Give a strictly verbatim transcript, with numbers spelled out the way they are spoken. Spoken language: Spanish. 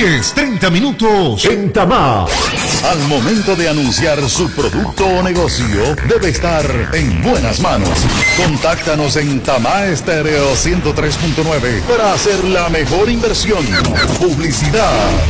diez, treinta minutos en Tamá. Al momento de anunciar su producto o negocio, debe estar en buenas manos. Contáctanos en Tamá Estéreo ciento tres punto nueve para hacer la mejor inversión. Publicidad